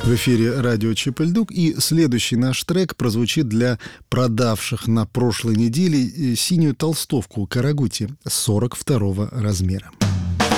В эфире радио Чип-и-Ль-Дук, и следующий наш трек прозвучит для продавших на прошлой неделе синюю толстовку Карагути 42 размера.